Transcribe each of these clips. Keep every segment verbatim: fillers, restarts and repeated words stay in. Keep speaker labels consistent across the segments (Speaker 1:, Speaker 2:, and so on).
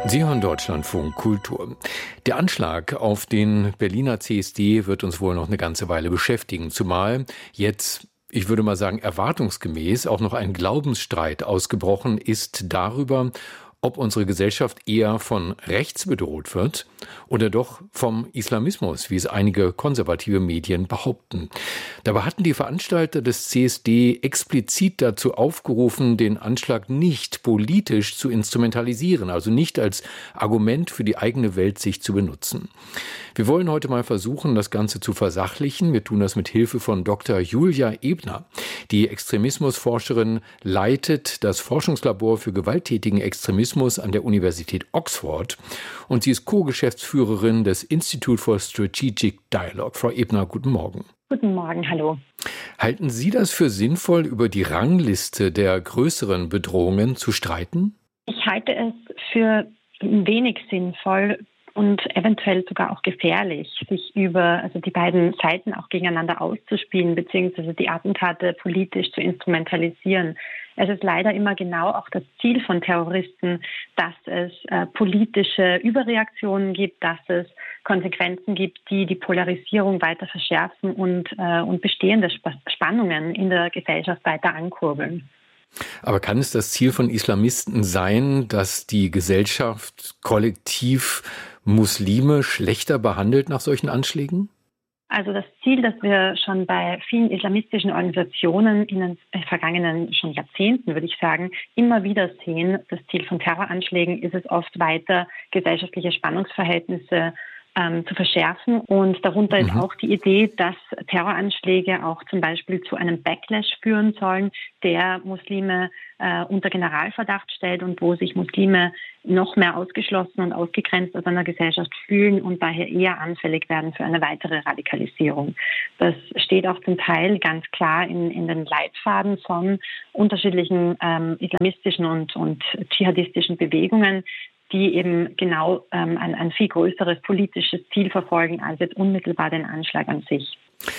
Speaker 1: Sie hören Deutschlandfunk Kultur. Der Anschlag auf den Berliner C S D wird uns wohl noch eine ganze Weile beschäftigen, zumal jetzt, ich würde mal sagen, erwartungsgemäß auch noch ein Glaubensstreit ausgebrochen ist darüber, ob unsere Gesellschaft eher von rechts bedroht wird oder doch vom Islamismus, wie es einige konservative Medien behaupten. Dabei hatten die Veranstalter des C S D explizit dazu aufgerufen, den Anschlag nicht politisch zu instrumentalisieren, also nicht als Argument für die eigene Weltsicht zu benutzen. Wir wollen heute mal versuchen, das Ganze zu versachlichen. Wir tun das mit Hilfe von Doktor Julia Ebner. Die Extremismusforscherin leitet das Forschungslabor für gewalttätigen Extremismus an der Universität Oxford und sie ist Co-Geschäftsführerin des Institute for Strategic Dialogue. Frau Ebner, guten Morgen.
Speaker 2: Guten Morgen, hallo.
Speaker 1: Halten Sie das für sinnvoll, über die Rangliste der größeren Bedrohungen zu streiten?
Speaker 2: Ich halte es für wenig sinnvoll und eventuell sogar auch gefährlich, sich über also die beiden Seiten auch gegeneinander auszuspielen, beziehungsweise die Attentate politisch zu instrumentalisieren. Es ist leider immer genau auch das Ziel von Terroristen, dass es äh, politische Überreaktionen gibt, dass es Konsequenzen gibt, die die Polarisierung weiter verschärfen und, äh, und bestehende Sp- Spannungen in der Gesellschaft weiter ankurbeln.
Speaker 1: Aber kann es das Ziel von Islamisten sein, dass die Gesellschaft kollektiv Muslime schlechter behandelt nach solchen Anschlägen?
Speaker 2: Also das Ziel, das wir schon bei vielen islamistischen Organisationen in den vergangenen schon Jahrzehnten, würde ich sagen, immer wieder sehen, das Ziel von Terroranschlägen ist es oft weiter, gesellschaftliche Spannungsverhältnisse ähm, zu verschärfen. Und darunter mhm. ist auch die Idee, dass Terroranschläge auch zum Beispiel zu einem Backlash führen sollen, der Muslime äh, unter Generalverdacht stellt und wo sich Muslime noch mehr ausgeschlossen und ausgegrenzt aus einer Gesellschaft fühlen und daher eher anfällig werden für eine weitere Radikalisierung. Das steht auch zum Teil ganz klar in, in den Leitfaden von unterschiedlichen ähm, islamistischen und, und dschihadistischen Bewegungen, die eben genau ähm, ein, ein viel größeres politisches Ziel verfolgen als jetzt unmittelbar den Anschlag an sich.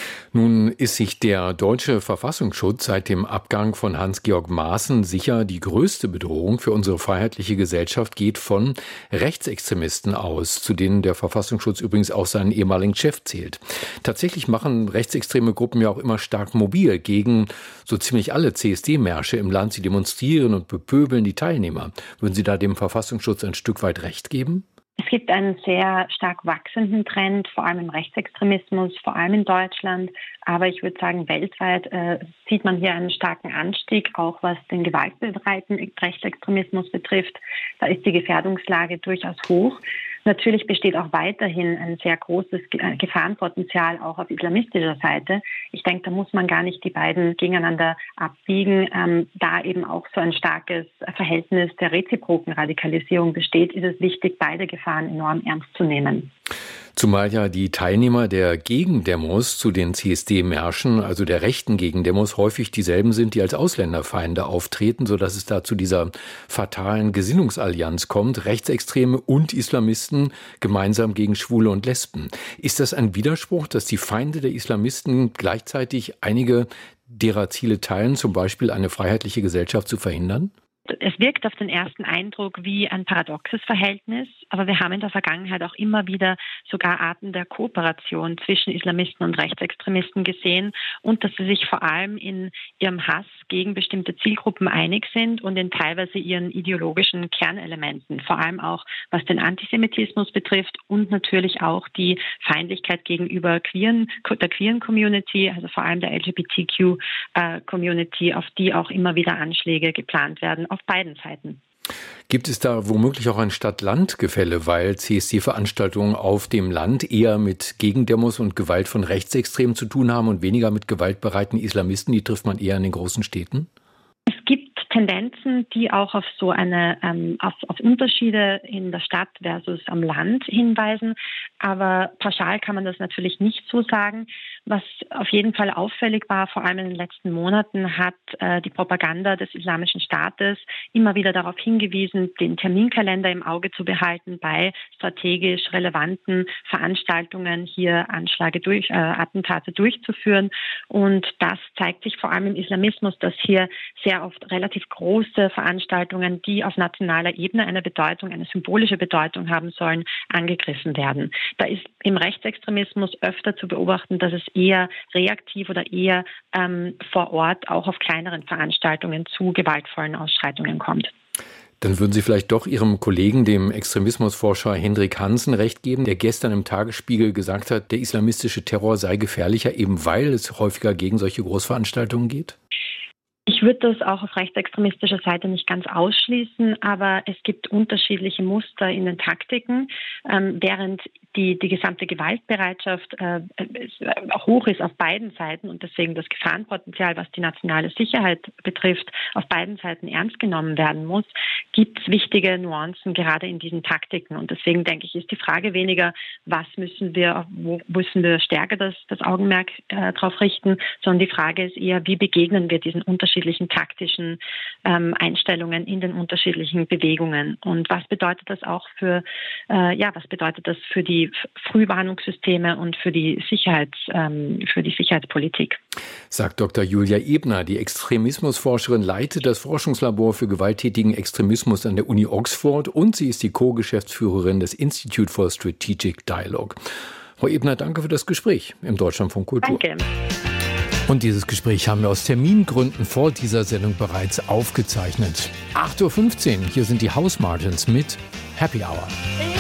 Speaker 1: Nun ist sich der deutsche Verfassungsschutz seit dem Abgang von Hans-Georg Maaßen sicher, die größte Bedrohung für unsere freiheitliche Gesellschaft geht von Rechtsextremisten aus, zu denen der Verfassungsschutz übrigens auch seinen ehemaligen Chef zählt. Tatsächlich machen rechtsextreme Gruppen ja auch immer stark mobil gegen so ziemlich alle C S D-Märsche im Land. Sie demonstrieren und bepöbeln die Teilnehmer. Würden Sie da dem Verfassungsschutz ein Stück weit recht geben?
Speaker 2: Es gibt einen sehr stark wachsenden Trend, vor allem im Rechtsextremismus, vor allem in Deutschland. Aber ich würde sagen, weltweit äh, sieht man hier einen starken Anstieg, auch was den gewaltbereiten Rechtsextremismus betrifft. Da ist die Gefährdungslage durchaus hoch. Natürlich besteht auch weiterhin ein sehr großes Gefahrenpotenzial auch auf islamistischer Seite. Ich denke, da muss man gar nicht die beiden gegeneinander abbiegen. Ähm, da eben auch so ein starkes Verhältnis der reziproken Radikalisierung besteht, ist es wichtig, beide Gefahren enorm ernst zu nehmen.
Speaker 1: Zumal ja die Teilnehmer der Gegendemos zu den C S D-Märschen, also der rechten Gegendemos, häufig dieselben sind, die als Ausländerfeinde auftreten, sodass es da zu dieser fatalen Gesinnungsallianz kommt, Rechtsextreme und Islamisten gemeinsam gegen Schwule und Lesben. Ist das ein Widerspruch, dass die Feinde der Islamisten gleichzeitig einige derer Ziele teilen, zum Beispiel eine freiheitliche Gesellschaft zu verhindern?
Speaker 2: Es wirkt auf den ersten Eindruck wie ein paradoxes Verhältnis, aber wir haben in der Vergangenheit auch immer wieder sogar Arten der Kooperation zwischen Islamisten und Rechtsextremisten gesehen und dass sie sich vor allem in ihrem Hass gegen bestimmte Zielgruppen einig sind und in teilweise ihren ideologischen Kernelementen, vor allem auch was den Antisemitismus betrifft und natürlich auch die Feindlichkeit gegenüber queeren, der queeren Community, also vor allem der L G B T Q-Community, auf die auch immer wieder Anschläge geplant werden. Auf beiden Seiten.
Speaker 1: Gibt es da womöglich auch ein Stadt-Land-Gefälle, weil C S D-Veranstaltungen auf dem Land eher mit Gegendemos und Gewalt von Rechtsextremen zu tun haben und weniger mit gewaltbereiten Islamisten? Die trifft man eher in den großen Städten?
Speaker 2: Es gibt Tendenzen, die auch auf so eine ähm, auf, auf Unterschiede in der Stadt versus am Land hinweisen. Aber pauschal kann man das natürlich nicht so sagen. Was auf jeden Fall auffällig war, vor allem in den letzten Monaten, hat äh, die Propaganda des Islamischen Staates immer wieder darauf hingewiesen, den Terminkalender im Auge zu behalten, bei strategisch relevanten Veranstaltungen hier Anschläge durch, äh, Attentate durchzuführen. Und das zeigt sich vor allem im Islamismus, dass hier sehr oft relativ große Veranstaltungen, die auf nationaler Ebene eine Bedeutung, eine symbolische Bedeutung haben sollen, angegriffen werden. Da ist im Rechtsextremismus öfter zu beobachten, dass es eher reaktiv oder eher ähm, vor Ort auch auf kleineren Veranstaltungen zu gewaltvollen Ausschreitungen kommt.
Speaker 1: Dann würden Sie vielleicht doch Ihrem Kollegen, dem Extremismusforscher Hendrik Hansen, recht geben, der gestern im Tagesspiegel gesagt hat, der islamistische Terror sei gefährlicher, eben weil es häufiger gegen solche Großveranstaltungen geht?
Speaker 2: Ich würde das auch auf rechtsextremistischer Seite nicht ganz ausschließen, aber es gibt unterschiedliche Muster in den Taktiken. Ähm, während die, die gesamte Gewaltbereitschaft äh, hoch ist auf beiden Seiten und deswegen das Gefahrenpotenzial, was die nationale Sicherheit betrifft, auf beiden Seiten ernst genommen werden muss, gibt es wichtige Nuancen gerade in diesen Taktiken. Und deswegen denke ich, ist die Frage weniger, was müssen wir, wo müssen wir stärker das, das Augenmerk äh, drauf richten, sondern die Frage ist eher, wie begegnen wir diesen unterschiedlichen taktischen ähm, Einstellungen in den unterschiedlichen Bewegungen. Und was bedeutet das auch für, äh, ja, was bedeutet das für die Frühwarnungssysteme und für die Sicherheits, ähm, für die Sicherheitspolitik?
Speaker 1: Sagt Doktor Julia Ebner. Die Extremismusforscherin leitet das Forschungslabor für gewalttätigen Extremismus an der Uni Oxford und sie ist die Co-Geschäftsführerin des Institute for Strategic Dialogue. Frau Ebner, danke für das Gespräch im Deutschlandfunk Kultur.
Speaker 2: Danke.
Speaker 1: Und dieses Gespräch haben wir aus Termingründen vor dieser Sendung bereits aufgezeichnet. acht Uhr fünfzehn, hier sind die House Martins mit Happy Hour.